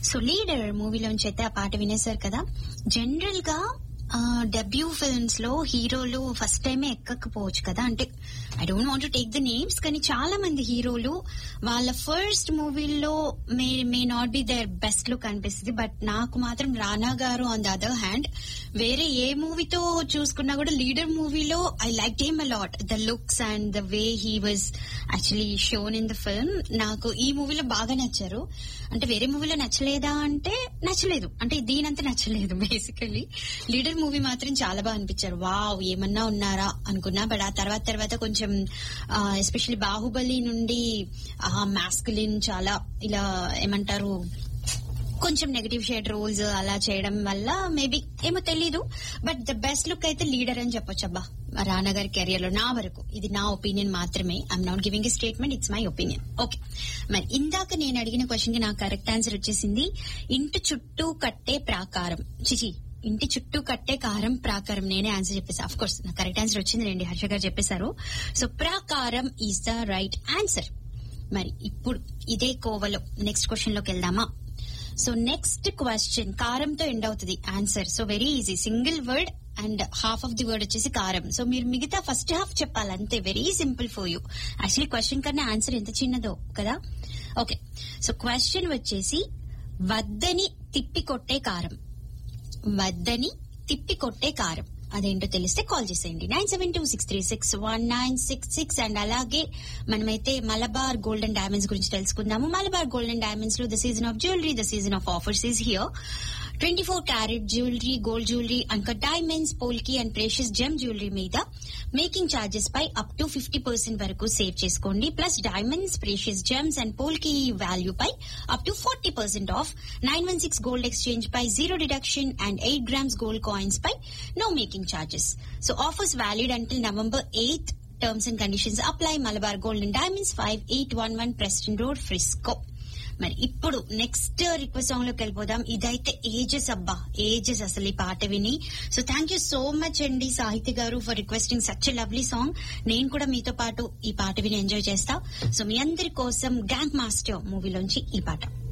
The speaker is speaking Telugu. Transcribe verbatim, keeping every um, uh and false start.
సో లీడర్ మూవీలోంచి అయితే ఆ పాట వినేశారు కదా. జనరల్ గా డెబ్యూ ఫిల్మ్స్ లో హీరోలు ఫస్ట్ టైమే ఎక్కకపోవచ్చు కదా, అంటే I don't want to take the names, కానీ చాలా మంది హీరోలు వాళ్ళ first మూవీల్లో May may not be their best look అనిపిస్తుంది. బట్ నాకు మాత్రం రానా గారు ఆన్ ద అదర్ హ్యాండ్ వేరే ఏ మూవీతో చూసుకున్నా కూడా లీడర్ మూవీలో I like him a lot. The looks and the way he was actually shown in the film నాకు ఈ మూవీలో బాగా నచ్చారు. అంటే వేరే మూవీలో నచ్చలేదా అంటే నచ్చలేదు, అంటే దీనంతా నచ్చలేదు బేసికల్లీ. లీడర్ మూవీ మాత్రం చాలా బాగా అనిపించారు. వావ్ ఏమన్నా ఉన్నారా అనుకున్నా. బట్ ఆ తర్వాత తర్వాత కొంచెం ఎస్పెషల్లీ బాహుబలి నుండి మాస్కులిన్ చాలా ఇలా ఏమంటారు కొంచెం నెగటివ్ షేడ్ రోల్స్ అలా చేయడం వల్ల మేబీ ఏమో తెలీదు. బట్ ద బెస్ట్ లుక్ అయితే లీడర్ అని చెప్పొచ్చు అబ్బా రానా గారి కెరియర్ లో, నా వరకు. ఇది నా ఒపీనియన్ మాత్రమే, I'm not giving a statement, it's my opinion. Okay, మరి ఇందాక నేను అడిగిన క్వశ్చన్ కి నాకు కరెక్ట్ ఆన్సర్ వచ్చేసింది. ఇంటి చుట్టూ కట్టే ప్రాకారం, చిచి ఇంటి చుట్టూ కట్టే కారం ప్రాకారం, నేనే ఆన్సర్ చెప్పేసా. అఫ్ కోర్స్ నాకు కరెక్ట్ ఆన్సర్ వచ్చింది రండి, హర్ష గారు చెప్పేశారు. సో ప్రాకారం ఈజ్ ద రైట్ ఆన్సర్. మరి ఇప్పుడు ఇదే కోవలో నెక్స్ట్ క్వశ్చన్ లోకి వెళ్దామా? సో నెక్స్ట్ క్వశ్చన్ కారంతో ఎండ్ అవుతుంది answer. So very easy, single word and half of the word వచ్చేసి కారం. సో మీరు మిగతా ఫస్ట్ హాఫ్ చెప్పాలి అంతే, very simple for you. Actually question కన్నా ఆన్సర్ ఎంత చిన్నదో కదా. ఓకే, సో క్వశ్చన్ వచ్చేసి వద్దని తిప్పి కొట్టే కారం. వద్దని తిప్పి కొట్టే కారం అదేంటో తెలిస్తే కాల్ చేసేయండి nine seven two six three six one nine six six. And అలాగే మనమైతే మలబార్ గోల్డ్ అండ్ డైమండ్స్ గురించి తెలుసుకుందాము. మలబార్ గోల్డ్ అండ్ డైమండ్స్ లో the season of jewellery, the season of offers is here. Twenty four carat jewellery, gold jewellery, uncut diamonds, పోల్కి and precious gem jewellery మీద making charges pi up to fifty percent వరకు సేవ్ చేసుకోండి. Plus diamonds, precious Gems and పోల్కి value pi up to forty percent of. Nine one six gold exchange pi zero deduction and eight grams gold coins pi no making charges. So offers valid until November eighth. Terms and conditions apply. Malabar gold and diamonds, five eight one one Preston road, Frisco. మరి ఇప్పుడు నెక్స్ట్ రిక్వెస్ట్ సాంగ్ లోకి వెళ్ళిపోదాం. ఇదైతే ఏజెస్ అబ్బా, ఏజెస్ అసలు ఈ పాట విని. So thank you so much అండి సాహిత్య గారు for requesting such a lovely song. నేను కూడా మీతో పాటు ఈ పాట విని ఎంజాయ్ చేస్తా. సో మీ అందరి కోసం గ్యాంగ్ మాస్టర్ మూవీలోంచి ఈ పాట.